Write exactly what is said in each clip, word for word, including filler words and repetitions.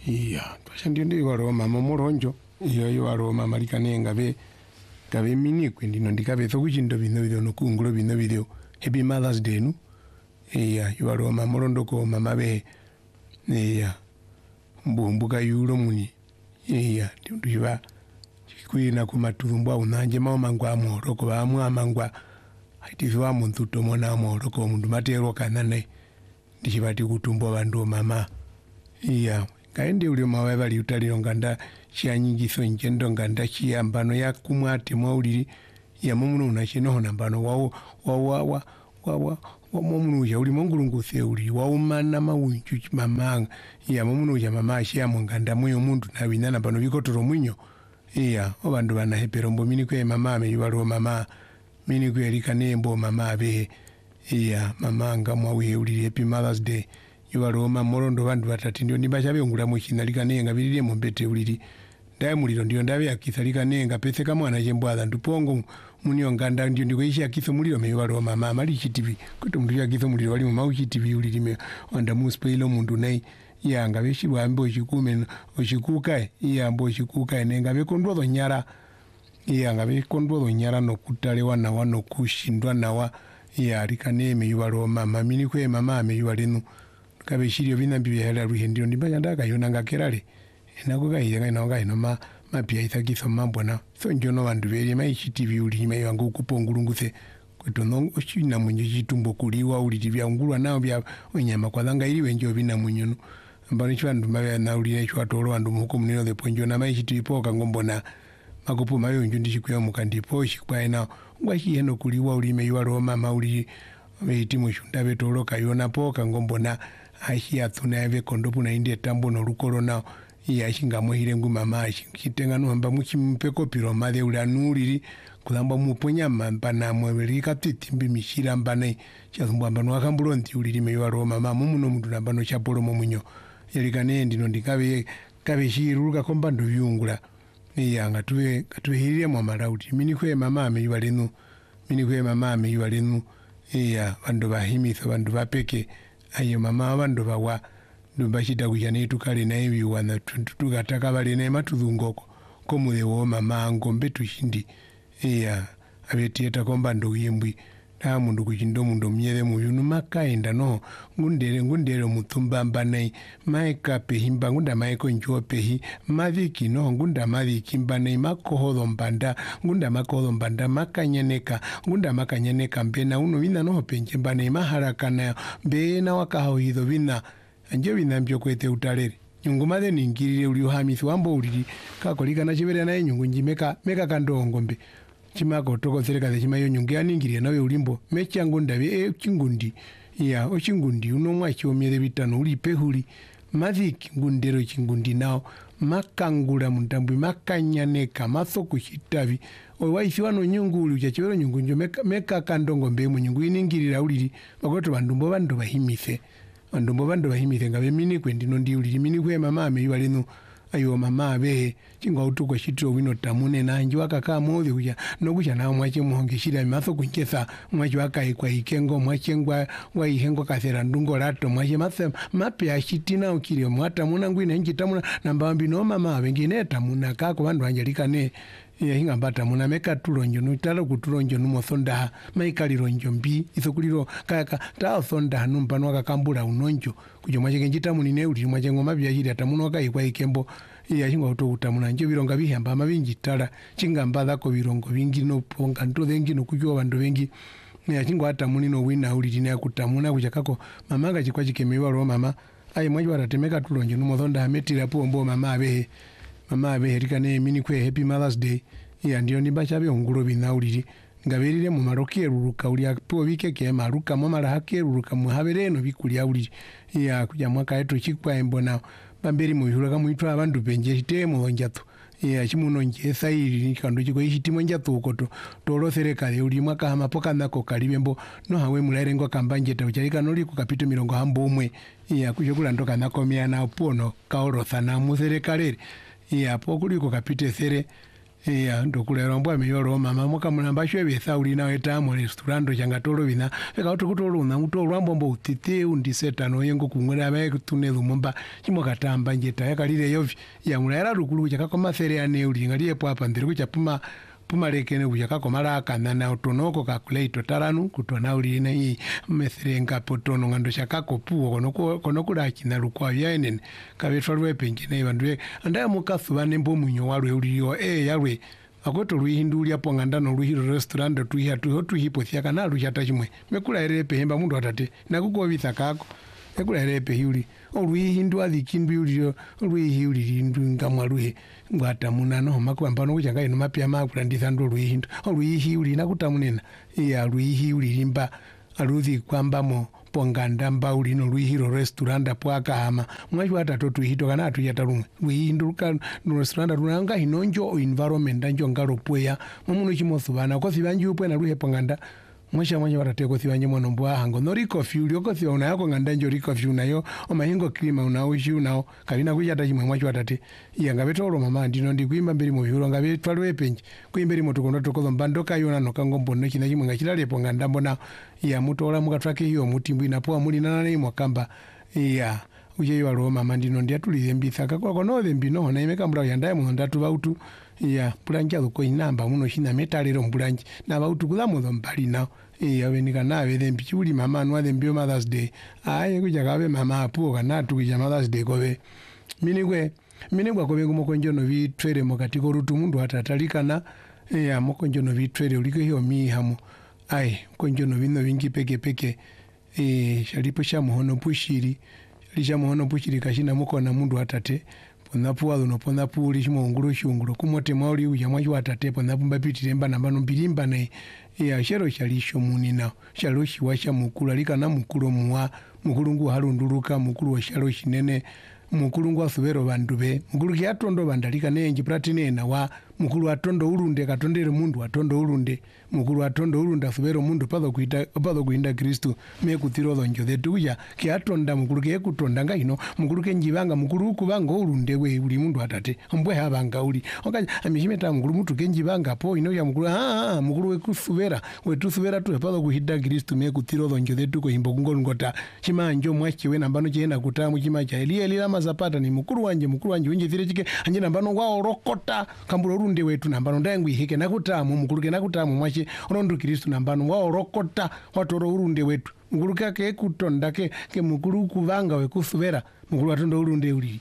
iya twasha ndio ndio waro mama moronjo iyo yo waro mama likane ngabe ngabe mini kwendino ndikabe so kuchindo bino bino no kungulo bino bino happy mothers day no iya yo waro mama morondo ko mama be iya mbumbuka yulo muni iya ndio ba kwina kumatulumbwa unanje mama mangwa amoro ko bamwe amangwa aitiwa muntu tomona amoro ko mundu matero kanane ndikibati kutumbwa bandu mama iya kaende uli mawe bali utaliro nganda kyanyingiso njendo nganda kiyambano yakumwate mwauliri ya mumuno unachino hona mbano wawo wawa wa wawa wa mumuno ya uli mongulungu theuri wawo mana mawunju mamanga ya mumuno ya mama ashia nganda moyo mundu na winana bano bikotoro mwinyo iya obandu bana heperombo mini kwe mama ameyibalo mama mini kwe likanembo mama abe iya mama nga mwawe uli happy mothers day yuwalo mama morondo bandu batati ndio ndibachabe ngula muchina likanenga bilile mumbete ulili ndaye muliro ndio ndabe akisa likanenga pese kama mwana chembwaza ndupongo munyo nganda ndio ndiko ishi akisa muliro meyibalo mama mali chitivi kuto mndu yakisa muliro wali mu chitivi ulili me onda muspailo mundu nei yanga beshirwa ambo chikume ochikuka iyambo chikuka nenga bekondwa nyara iyanga bekondwa nyara no kutalewa na wano kushindwa nawa ya likaneme yibalo mama mini kwe mama ameyibalo kabeshirio binambi byala ruhendio ndibanya ndaka yona ngakerale enako gaire ngaina ngaino ma mapia ithakiso mambo na so njono bandu beri mai chitivi uli mai wangu kupongulunguse kwetono ochina munyo chitumbo kuliwa uli bya ngulwa nao bya onyama kwa dhanga ili wenjo bina munyono mbani chwandu mabe na uli chwa tolo bandu muko munino de ponjo na mai chitipo kangombo na makupu mayo njo ndishikuya mukandipo shikwa na ngwashi heno kuliwa uli mai walo mama uli meitimu shunda betolo kayona po kangombo na ashia tunaeve kondopu na indi etambo no lukolo na iya shinga muhire ngu mama kitenga no hamba muchimpeko piro made ulanuliri kulamba muponya mamba na mwebeli katitimbi mishira mbane chazumba mbano akamburonti uliri mewa ro mama mumuno mundu nambano chapolo momunyo yelikane ndino ndikabe kabe shiruka komba ndo yungula iya ngatuwe katuwe hirire mwa marauti mini kwe mama ameywa lenu mini kwe mama ameywa lenu iya bandu bahimiso bandu bapeke ayo mama abandu bawa ndubashita kujana itukale na hivi wana tukataka bali na matuzungoko komuye wo mama ngombe tushindi iya abetieta komba ndo yimbwi na mundu kuchindo mundu myere muyunu makaenda no ngundere ngundere mutumba mbanai maika pehimba ngunda maiko njo pehi maviki no ngunda maviki mbanai makohodo mbanda ngunda makohodo mbanda makanyeneka ngunda makanyeneka mbena uno vina no penje mbanai maharakana mbena wakahoido vina anje vina mbyo kwete utalere nyungumade ningirire uli uhamisi wambo uli kakolika na chibere na nyungu njimeka meka kando ngombe chimako toko sereka chima yo nyungu yaningirire nawe ulimbo mechangu ndabe e chingundi ya o chingundi uno mwa chomere bitano uli pehuli maviki ngundero chingundi nao makangula mundambu makanyaneka masoko chitavi o waisi wano nyungu uli uchachibero nyungu njo meka, meka kando ngombe mu nyungu iningirira uli bakoto bandumbo bando bahimise andumbo bando bahimise ngabe mini kwendino ndi uli mini kwe mama ameywa lenu ayo mama abe chinga utuko shitro wino tamune na nji wakaka moyo kuja no kuja na mwache muhongeshira maso kunchesa mwache wakaikwa ikengo mwache ngwa wa ihengo kasera ndungo lato mwache mase mape ashitina ukire mwata muna ngwina nji tamuna nambambi no mama wengine tamuna kako bandu angelika ne ya hinga mbata muna meka tulonjo nutalo kutulonjo numosonda maikaliro njombi isokuliro kaka ta sonda numpano wakakambula unonjo kujo mwache kenjita munine uli mwache ngoma byahiri atamuno wakaikwa ikembo iya chinga utokutamuna nje bironga bihamba mabinjitala chinga mbadha ko birongo bingi no ponga ndo dengi no kujwa bandu bengi ya chinga atamuni no wina uli dine akutamuna kujakako mamanga chikwa chikemewa ro mama ayi mwaje waratemeka tulonjo numosonda ametira pombo mama abe mama abe rikane mini kwe happy mothers day ya ndio nibachabe ongulo binauliri ngaberire mu maroke ruruka uli apo bike ke maruka mu mara hake ruruka mu habereno bikuli auliri ya kuja mwaka eto chikwa embona bamberi mu bihura ka muitwa abandu benje hitemo njatu ya chimuno nje sairi kando chiko hitimo njatu ukoto tolo serikali uli mwaka amapoka nako kalibembo no hawe mularengo kambanje ta uchalika noli ku kapito mirongo hambo umwe ya kujokula ndoka nako miana opono kaoro sana mu serikali ya po kuliko kapite sere iya ndokulera mbwa miyolo mama muka mulamba shwe betha uli nawe tamo restaurant changa tolo bina feka utokutolo na utolo ambombo utite undiseta no yengo kumwera abaye kutune lumumba chimo katamba njeta yakalire yovi ya mulera rukulu chakakoma sere ane uli ngaliye papa ndiri kuchapuma puma lekene kuchakakoma laka na utonoko calculate taranu kutona uli ne meserenga potono ngando chakako puo kono kono kula china lukwa yaenen kabetwa lwepenje ne bandwe andaya mukasuba nembo munyo walwe uliyo eh yalwe akoto luhindulya po ngandano luhiro restaurant tuhiya tuho tuhipo thiaka na luchata chimwe mekula erepe hemba mundu atate nakukobitha kako ekula erepe hiuli oluhindu athikindu yulio oluhiuli lindu ngamwaluhe ngwata munano makwamba no kuchanga ino mapya makula ndithando oluhindu oluhiuli nakutamunena iya oluhiuli limba aluthi kwamba mo ponganda mbauli no luhiro restaurant pwaka hama mwacho atatu tuhito kana atuyata lumwe luhinduka no restaurant lunanga hinonjo environment anjo ngalo pweya mumuno chimothubana ko thibanju pwe na luhe ponganda mwisha mwisha watateko thibanye mwono mbwa hango no riko fiuli oko thiwa unayako nganda njo riko fiuli unayo omahingo klima unaushi unao kalina kujata chimwe mwacho watate iya ngabetolo mama ndino ndi kuimba mbiri mu vyulo ngabetwalo epenji kuimbiri motokondo tokozo mbandoka yona no kangombo no china chimwe ngachilale ponganda mbona iya mutola mukatrake hiyo mutimbu inapoa muli nana imwe kamba iya uje yalo mama ndino ndi atulize mbithaka kwa kono thembi no na imeka mbura yandaye mu ndatu bautu iya pulanja ko inamba muno china metalero mbulanje na bautu kulamu mbali nao iya wenika nawe thembi chuli mama nwa thembi Mother's Day aye kuja kabe mama apuo kana tukija Mother's Day kobe mini kwe mini kwa kobe kumokonjo no bitwere mokatiko rutu mundu atatalikana iya mokonjo no bitwere uliko hiyo mihamo ai konjo no bino bingi peke peke eh shalipo sha muhono pushiri lisha muhono pushiri kashina mukona mundu atate pona puwa no pona puli chimo nguru shunguru kumote mauli uya mwachi watate pona pumba pitiremba namba no bilimba ne ya shero shalisho munina shaloshi washa mukulu alika na mukulu muwa mukulungu halunduluka mukulu wa shaloshi nene mukulungu asubero bandube mukulu kyatondo bandalika nenji platine na wa mukulu atondo ulunde katondere mundu atondo ulunde mukulu atondo ulunda asubero mundu pado kuita pado kuinda Kristo mekutiro lonjo zetu ya kyatonda mukulu ke kutonda ngahino mukulu ke njibanga mukulu kubanga ulunde we uli mundu atate mbwe habanga uli okaje amishimeta mukulu mutu ke njibanga po ino ya mukulu ah mukulu we kusubera we tusubera tu pado kuhida Kristo mekutiro lonjo zetu ko himbo ngolngota chimanjo mwachi we nambano chena kutamu chimacha eli eli la mazapata ni mukulu wanje mukulu wanje unje thire chike anje nambano wao rokota kambulo ulunde wetu nambano ndangu ihike nakutamu mukulu ke nakutamu mwachi onondo Kristo nambano wao rokota watoro ulunde wetu mukulu kake kutonda ke ke mukulu kuvanga we kusubera mukulu atondo ulunde uli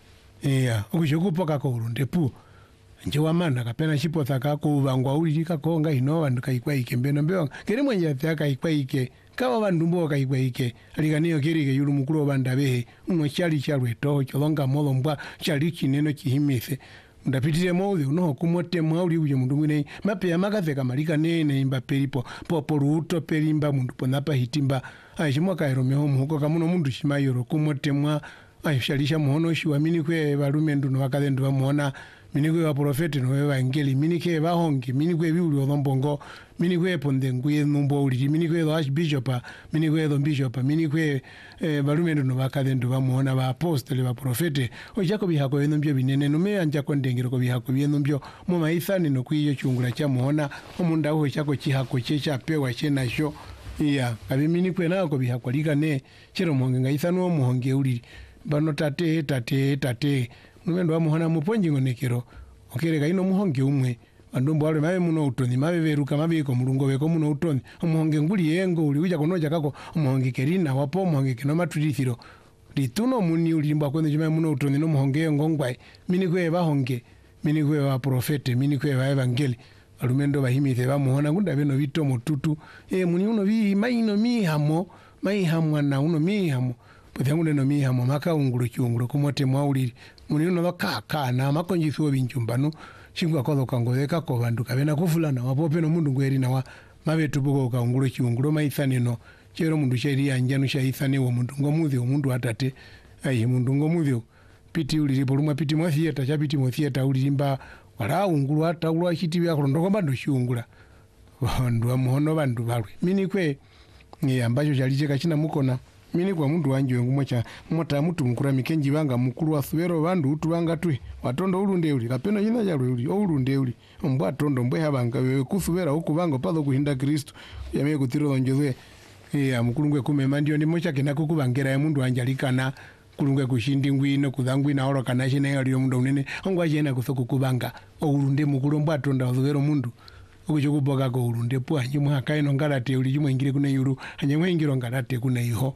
iya ukushikupoka ko ulunde pu nje wamana kapena chipotha kako uvangwa uli kakonga ino vandu kaikwa ike mbeno mbeo keri mwenye athia kaikwa ike kawa vandu mbo kaikwa ike alikaniyo kerike yulu mukulu bandabehe umwe chali chalwe toho cholonga molo mbwa chali chineno chihimise ndapitire mauthi unoho kumote mwauli uye mundu mwine mapeya makatheka malika nene imba peripo popo ruto perimba mundu ponapa hitimba aishimwa kairomeho muhuko kamuno mundu shimayoro kumote mwa aishalisha muhono shiwa minikwe valume nduno wakathe ndu vamuona minikwe wa profeti no we wangeli minikwe bahongi minikwe biuli othambongo minikwe ponde nguye numbo uli minikwe the archbishop minikwe the bishop minikwe valume nduno wakathe ndu vamuona ba apostle ba profeti ojako bihako bino mbyo binene no me anja kondengero ko bihako bino mbyo mu maithani no kwiyo chungura cha muona omunda ho chako chihako checha pewa chena sho iya kabi minikwe nako bihako likane chero monge ngaithano muhonge uli bano tate tate tate numendo amuhana muponji ngonekero okereka ino muhonge umwe bandombo wale mabe muno utoni mabe beruka mabiko mulungo beko muno utoni omuhonge nguli yengo uli uja konoja kako omuhonge kerina wapo omuhonge kino maturithiro lituno muni ulimba kwende jima muno utoni no muhonge ngongwai mini kwe bahonge mini kwe wa profete mini kwe wa evangeli alumendo bahimithe bamuhona ngunda beno bito mututu e muni uno bi maino mihamo maihamwa na uno mihamo pothangu no mihamo maka ungulu kyungulu kumote mwauliri muni uno bakaka na makonjitho binchumbano chingwa kozo kangozeka ko bandu kabena kufulana wapope no mundu ngweri na wa mabetu buko ka ungulu kyungulu maithane no chero mundu sheri anjanu shaithane wo mundu ngomuthi mundu atate ai mundu ngomuthi piti uliri polumwa piti mwa theater cha piti mwa theater ulirimba wala ungulu ata ulwa chiti bya kulondoko bandu shiungula bandu amuhono bandu balwe mini kwe ngi ambacho chaliche kachina mukona mini kwa mundu wanje wengu mwacha mwata mutu mkura mikenji wanga mkuru wa thuwero wandu utu wanga tui watondo ulu ndeuli kapeno jina jalu uli ulu ndeuli mbwa tondo mbwe habanga wewe kuthuwera huku wango padho kuhinda Kristo yame kutiro njozwe ya mkulungwe kumema ndio ndi mocha kena kukubangera ya mundu anjalikana kulungwe kushindi ngwino kudhangwi na oro kana shine yaliyo mundu unene ongwa jena kusoku kubanga oulunde mukuru mbwa tonda thuwero mundu ukuchokuboka ko ulunde pwa nyimwe akaino ngalate uli jimwe ingire kuna yuru anyemwe ingiro ngalate kuna iho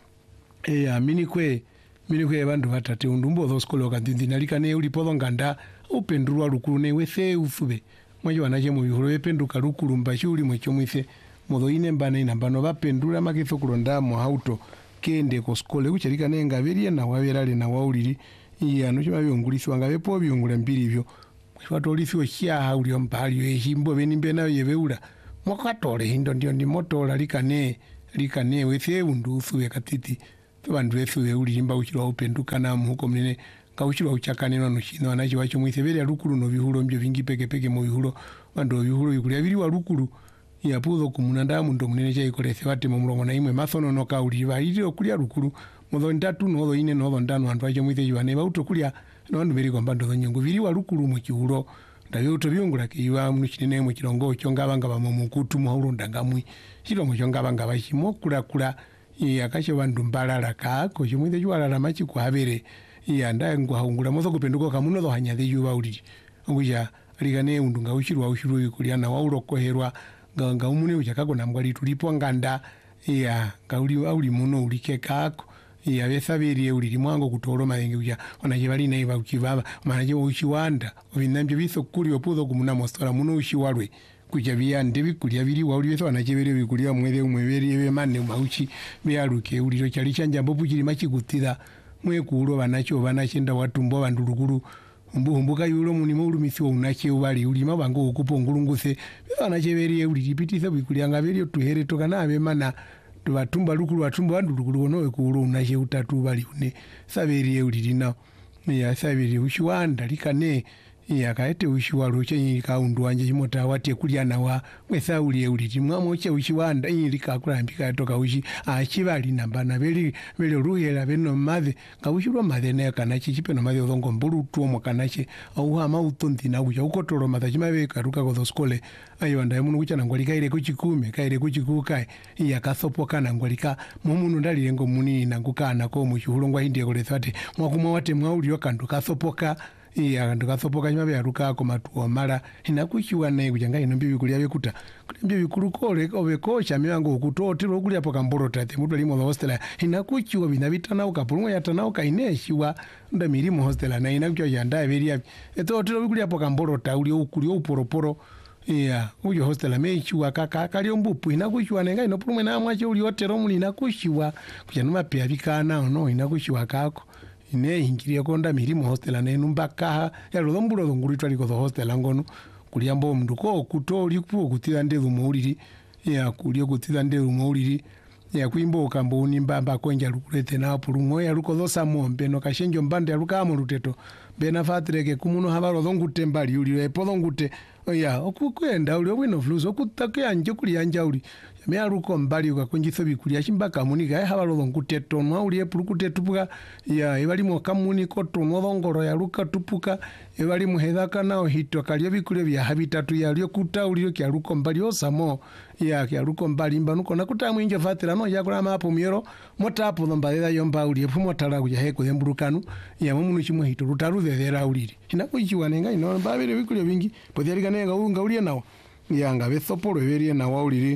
eh amini kwe mini kwe bandu batate undumbo tho skolo kandindi nalikane uli podho nganda upendurwa lukuru ne wethe ufube mwajo wanaje mu bihoro bependuka lukuru mbashi uli mwecho mwise mudho ine mbana ina mbano bapendura makitho kulonda mu auto kende ko skole kucherika nenga berie na waberale na wauliri iya no chiba byongulisi wanga bepo byongula mbiri byo watolisiwe kya uli ompali ehimbo benimbe nayo yebeula mwakatole hindo ndio ndi motola likane likane wethe undu ufuwe katiti bandu efuwe uli imba uchirwa upenduka na muko mnene ka uchirwa uchakane no chino anachi wacho mwithebere lukuru no bihulo mbyo vingi peke peke mu bihulo bandu bihulo bikulia bili wa lukuru ya puzo kumunanda mundu mnene cha ikolese wate mu mulongo na imwe mathono no ka uli ba ili okulia lukuru mudho ndatu no dho ine no dho ndano andu acho mwithe jwane ba utokulia no bandu beri kwamba ndo nyungu bili wa lukuru mu kihulo ndayo tobyongula kiwa mnu kinene mu kirongo kyo ngabanga ba mu kutu mu haulo ndangamwi kiro mu ngabanga ba shimo kula kula ya kashe bandu mbalala ka ko chimwithe jwala la machi kwabere ya nda ngo haungula mozo kupenduka kamuno dho hanyathe yuba uli nguja ligane undunga ushirwa ushirwa kulia na waulo koherwa nganga umune uchakako na mbwali tulipo nganda ya ngauli auli muno ulike kako ya besabiriye uli mwango kutoro mayengi uja onaje bali na iba ukivaba manaje uchiwanda obinambye biso kuli opuzo kumuna mostora muno uchiwalwe kuja bya ndebi kulia bili wa uli beso anachebere bikulia mwede umweberi ebe manne mauchi byaruke uliro cyali cyanja mbopu kiri makigutira mwe kuulo banacho banachenda watumbo bandulukuru mbuhumbuka yulo munimo ulumisiwa unache ubali ulima bango okupo ngulunguse banacheberiye uli lipitisa bikulia ngabeli tuhere toka nabe mana tubatumba lukulu batumba bandulukuru no kuulo unache utatu bali une saberiye uli lina ya saberi ushwanda likane ya kaete ushwalo chenyi kaundu wanje chimota wate kulia nawa mwesa uliye uli mwamo che ushwanda ili kakulambika toka ushi achibali nambana beli beli ruhela beno madhe ngawushirwa madhe ne kana chichipe no madhe odongo mbulu tuo mokanache au hama utondi na uja ukotoro madhe chimabe karuka ko skole ayo nda munu kucha nangolika ile kuchikume kaire kuchikuka ya kasopoka nangolika mumunu ndali lengo muni nangukana ko mushulongwa hindie kolethate mwakumwa wate mwauli kandu kasopoka iya ndikasopoka chimabe aruka ko matuo mara inakuchiwa naye kujanga ino mbibi kulia bekuta kulia bikuru kole obe kocha miwango kutotiro kulia poka mboro tate mutu limo hostela inakuchiwa binabitana ukapulumwa yatana ukaineshiwa nda milimo hostela na inakuchiwa yanda beria etotiro kulia poka mboro ta uli ukuli uporoporo iya ujo hostela mechiwa kaka kali mbupu inakuchiwa nenga inopulumwe na mwache uli otero muli inakuchiwa kujanuma pia bikana no inakuchiwa kako ine ingiria konda milimo hostela nenu mbaka ya lombulo nguri twali ko hostela ngono kuliambo mndu ko kutoli ku kutira ndevu muuliri ya kuliyo kutira ndevu muuliri ya kuimbo kambo unimbamba konja lukulete na pulumwo ya luko zo mombe no kashenjo mbande alukamo luteto bena fatreke kumuno habalo dhongute mbali uli epo dhongute ya okukwenda uli obwino fluzo okutake anje kuli anja uli me aluko mbali ukakonjitho bikulia chimbaka munika e habalo dhongute tonwa uli epulukute tupuka ya ebali mo kamuni ko tonwa dhongoro ya luka tupuka ebali mu hedaka nao hito kalio bikulia bya habitatu ya lyo kuta uli kya luko mbali osamo ya kya luko mbali mbanuko nakuta mwinje fatira no yakula mapo miero motapo dhombalera yomba uli epumo tala kuja heko embulukanu ya mumunu chimwe hito rutaru thethera uliri inakuchiwa nenga ino babere bikulia bingi podhialika nenga unga ulie nawo yanga bethopolo berie nawo uliri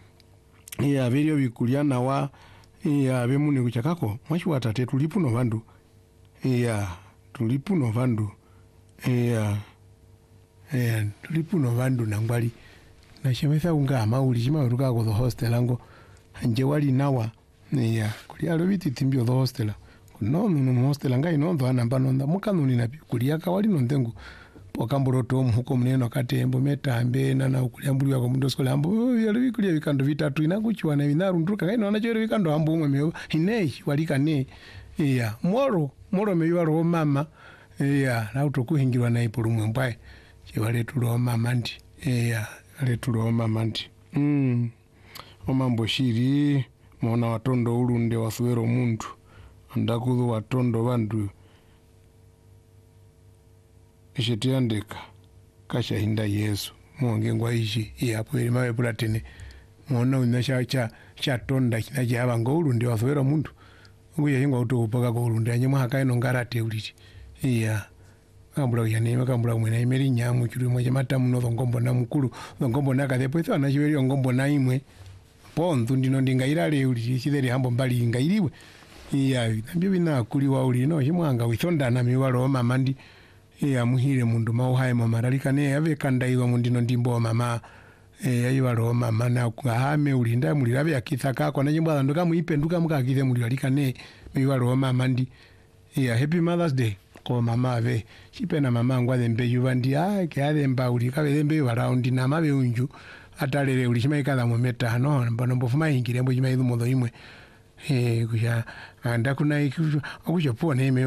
ya berio bikulia nawa ya bemuni kuchakako mwachi watate tulipu no vandu ya tulipu no vandu ya ya tulipu no vandu nangwali na shemesa unga amauli chima ruka ko the hostel ango anje wali nawa ya kulia lobiti timbio the hostel no no hostel anga inondo anamba nonda mukanuni na kulia kawali nondengu pokamboro to muko mneno katembo metambe nana ukuliambuli wako mundo skola ambo yali bikulia bikando bitatu inakuchiwa na binarunduka kaino anachero bikando ambo umwe meyo hineshi walikane ya moro moro meyo ro mama ya na utokuhingirwa na ipolumwe mbaye chewale tulo mama ndi ya ale tulo mama ndi mm omambo shiri mona watondo ulunde waswero muntu andakudhu watondo vandu ishetiandika kashahinda Yesu mwonge ngwa ishi iyapo ili mawe pulatene mona wina cha cha cha tonda kina java ngo ulunde waswero muntu nguye hingwa utokupaka ko ulunde anyemwa hakaino ngarate uliti iya kambula yanema kambula mwena imeri nyamu chulu mwe mata muno ngombo na mukulu ngombo na kadepo ito anachibeli ngombo na imwe ponzu ndino ndingairale uli chideri hambo mbali ngairiwe iya nambyo bina kuli wa uli no chimwanga withonda na miwalo mama ndi iya muhire mundu mauhaye mamaralika ne ave kandaiwa mundino ndimbo mama eh ayibalo mama na kuhame ulinda mulirabe akithaka kwa najimba ndoka muipenduka mukakithe mulialika ne miwalo mama ndi iya happy Mother's Day ko mama ave chipena mama ngwa thembe yuva ndi a ke athemba uli ka thembe waraundi na mabe unju atalele uli chimaikala mu metano mbono mbofuma ingire mbo chimaithu mutho imwe eh kuja anda kuna iku akuja pone